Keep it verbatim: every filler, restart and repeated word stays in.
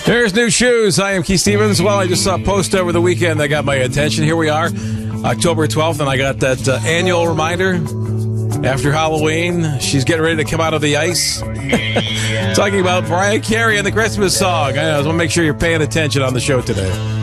Here's new shoes. I am Keith Stevens. Well, I just saw a post over the weekend that got my attention. Here we are, October twelfth, and I got that uh, annual reminder after Halloween. She's getting ready to come out of the ice. Talking about Mariah Carey and the Christmas song. I just want to make sure you're paying attention on the show today.